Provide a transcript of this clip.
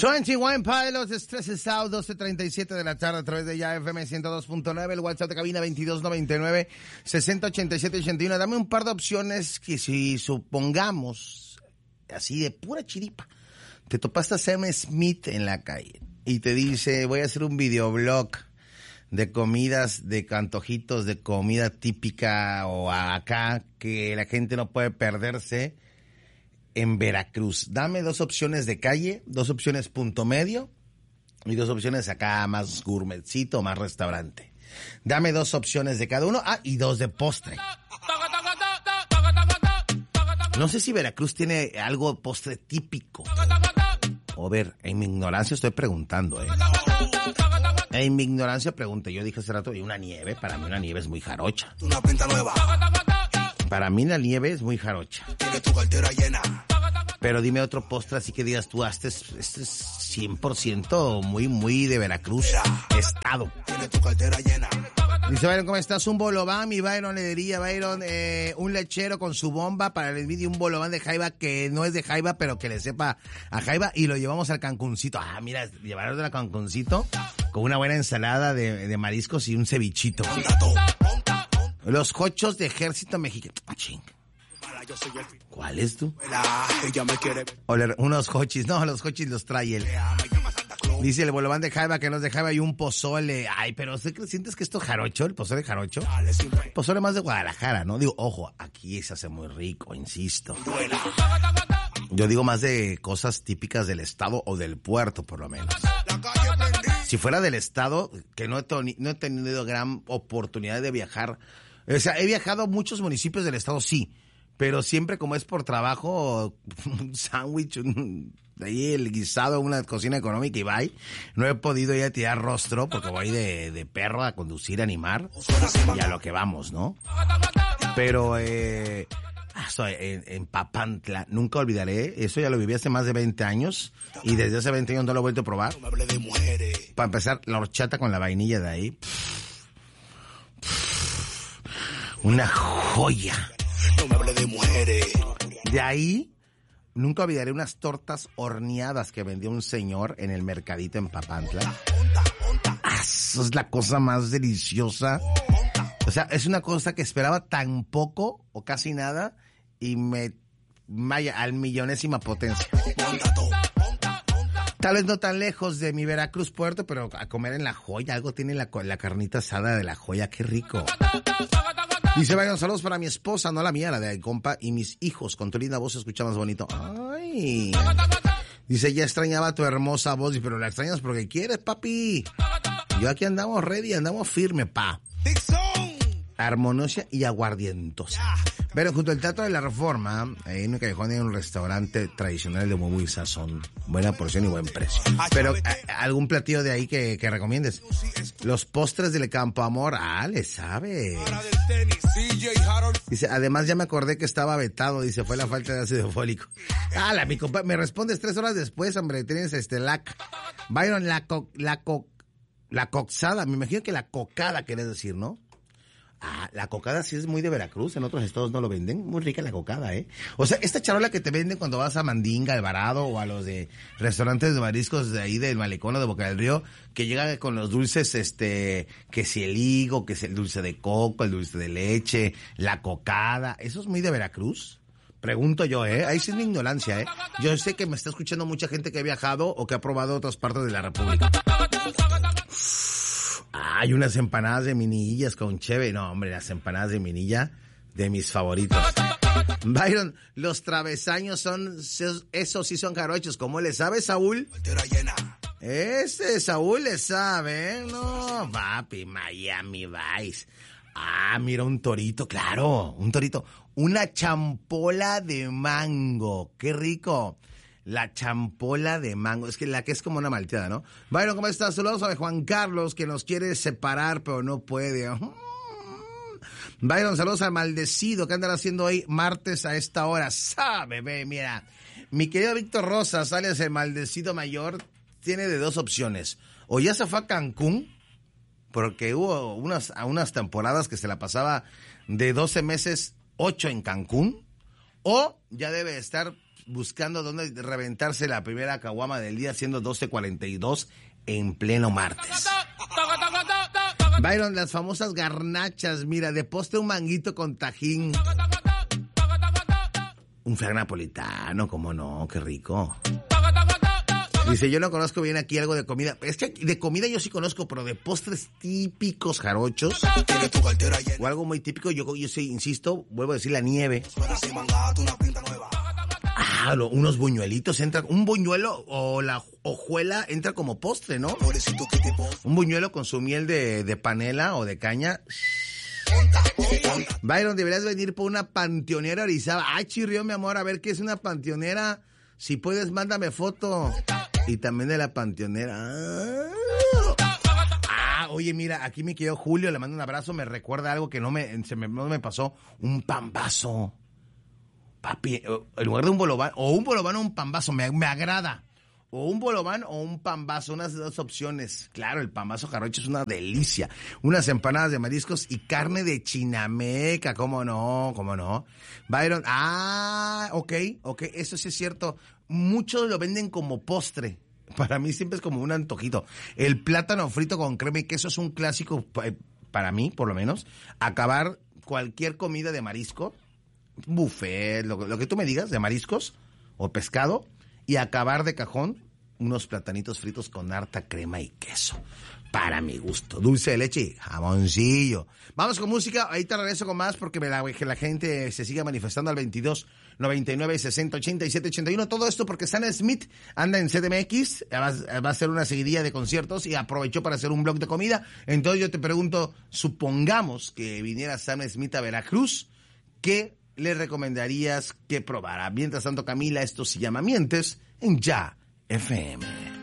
21 Pilots, Stresses Out, 12:37 de la tarde a través de ya FM 102.9, el WhatsApp de cabina 2299-608781. Dame un par de opciones que si supongamos, así de pura chiripa, te topaste a Sam Smith en la calle y te dice, voy a hacer un videoblog de comidas, de antojitos, de comida típica o acá que la gente no puede perderse en Veracruz. Dame dos opciones de calle, dos opciones punto medio y dos opciones acá más gourmetcito, más restaurante. Dame dos opciones de cada uno. Y dos de postre. No sé si Veracruz tiene algo postre típico. A ver, en mi ignorancia estoy preguntando, En mi ignorancia pregunté. Yo dije hace rato, y una nieve, para mí una nieve es muy jarocha. Una venta nueva. Para mí la nieve es muy jarocha. Tienes tu cartera llena. Pero dime otro postre así que digas tú, este es 100% muy de Veracruz, estado. Tienes tu cartera llena. Dice Byron, ¿cómo estás? Un bolobán, mi Byron le diría, Byron, un lechero con su bomba para el vídeo, un bolobán de jaiba que no es de jaiba, pero que le sepa a jaiba, y lo llevamos al Cancuncito. Mira, llevarlo al Cancuncito con una buena ensalada de mariscos y un cevichito. Los jochos de Ejército Mexicano. ¿Cuál es tú? Unos jochis. No, los jochis los trae él. Dice el bolobán de jaiba que no es de jaiba y un pozole. Pero ¿sientes que esto es jarocho? ¿El pozole jarocho? Pozole más de Guadalajara, ¿no? Digo, ojo, aquí se hace muy rico, insisto. Yo digo más de cosas típicas del estado o del puerto, por lo menos. Si fuera del estado, que no he tenido gran oportunidad de viajar. O sea, he viajado a muchos municipios del estado, sí, pero siempre como es por trabajo, un sándwich, ahí el guisado, una cocina económica y bye. No he podido ir a tirar rostro porque voy de perro a conducir, a animar y a lo que vamos, ¿no? Pero en Papantla, nunca olvidaré, eso ya lo viví hace más de 20 años y desde hace 20 años no lo he vuelto a probar. Para empezar, la horchata con la vainilla de ahí. Una joya. No me hable de mujeres. De ahí, nunca olvidaré unas tortas horneadas que vendió un señor en el mercadito en Papantla. Eso es la cosa más deliciosa. O sea, es una cosa que esperaba tan poco o casi nada y vaya, al millonésima potencia. Tal vez no tan lejos de mi Veracruz puerto, pero a comer en La Joya. Algo tiene la carnita asada de La Joya. ¡Qué rico! Dice, vayan saludos para mi esposa, no la mía, la de compa, y mis hijos. Con tu linda voz se escucha más bonito. ¡Ay! Dice, ya extrañaba tu hermosa voz, pero la extrañas porque quieres, papi. Yo aquí andamos ready, andamos firme, pa. Armoniosa y aguardientosa. Pero junto al Teatro de la Reforma, en un callejón hay un restaurante tradicional de muy buen sazón, buena porción y buen precio. Pero algún platillo de ahí que recomiendes. Los postres del Campo Amor, le sabe. Dice, además ya me acordé que estaba vetado, dice, fue la falta de ácido fólico. Mi compa, me respondes 3 horas después, hombre, tienes Byron, la coxada, me imagino que la cocada querés decir, ¿no? La cocada sí es muy de Veracruz, en otros estados no lo venden. Muy rica la cocada, O sea, esta charola que te venden cuando vas a Mandinga, Alvarado, o a los de restaurantes de mariscos de ahí del Malecón o de Boca del Río, que llega con los dulces, que si el higo, que si el dulce de coco, el dulce de leche, la cocada, ¿eso es muy de Veracruz? Pregunto yo, ahí sí es mi ignorancia, Yo sé que me está escuchando mucha gente que ha viajado o que ha probado otras partes de la República. Hay unas empanadas de minillas con cheve. No, hombre, las empanadas de minilla de mis favoritos. Byron, los travesaños esos sí son jarochos. ¿Cómo le sabe, Saúl? Saúl le sabe, No, papi, Miami Vice. Mira, un torito, claro, un torito. Una champola de mango, qué rico. La champola de mango, es que la que es como una malteada, ¿no? Byron, ¿cómo estás? Saludos a Juan Carlos, que nos quiere separar, pero no puede. Byron, saludos al maldecido que andan haciendo hoy martes a esta hora. Bebé, mira. Mi querido Víctor Rosas, alias el maldecido mayor, tiene de dos opciones. O ya se fue a Cancún, porque hubo unas temporadas que se la pasaba de 12 meses, 8 en Cancún, o ya debe estar buscando dónde reventarse la primera caguama del día, siendo 12:42 en pleno martes. Byron, las famosas garnachas, mira, de postre un manguito con tajín. Un flan napolitano, cómo no, qué rico. Dice, yo no conozco bien aquí algo de comida. Es que de comida yo sí conozco, pero de postres típicos jarochos o algo muy típico, yo sí, insisto, vuelvo a decir la nieve. Unos buñuelitos entran, un buñuelo o la hojuela entra como postre, ¿no? Un buñuelo con su miel de panela o de caña. Byron, deberías venir por una panteonera Orizaba. Ay, chirrió, mi amor, a ver qué es una panteonera. Si puedes, mándame foto. Y también de la panteonera. Oye, mira, aquí mi querido Julio, le mando un abrazo, me recuerda algo que no me pasó. Un pambazo. Papi, en lugar de un bolobán, o un pambazo, me agrada. O un bolobán o un pambazo, unas de dos opciones. Claro, el pambazo jarocho es una delicia. Unas empanadas de mariscos y carne de chinameca, cómo no. Byron, ok, eso sí es cierto. Muchos lo venden como postre. Para mí siempre es como un antojito. El plátano frito con crema y queso es un clásico, para mí, por lo menos. Acabar cualquier comida de marisco, buffet, lo que tú me digas, de mariscos o pescado, y acabar de cajón unos platanitos fritos con harta crema y queso. Para mi gusto. Dulce de leche y jamoncillo. Vamos con música. Ahorita regreso con más porque que la gente se siga manifestando al 22 99 60 87 81. Todo esto porque Sam Smith anda en CDMX. Va a hacer una seguidilla de conciertos y aprovechó para hacer un blog de comida. Entonces yo te pregunto, supongamos que viniera Sam Smith a Veracruz, ¿qué le recomendarías que probara? Mientras tanto, Camila, esto se llama Mientes en Ya FM.